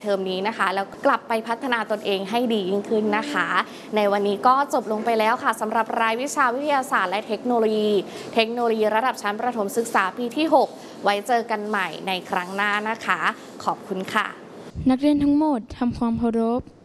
เทอมนี้นะคะแล้วกลับไปพัฒนาตนเองให้ดียิ่งขึ้นนะคะในวันนี้ก็จบลงไปแล้วค่ะสำหรับรายวิชาวิทยาศาสตร์และเทคโนโลยีระดับชั้นประถมศึกษาปีที่ 6 ไว้เจอกันใหม่ในครั้งหน้านะคะขอบคุณค่ะนักเรียนทั้งหมดทำความเคารพ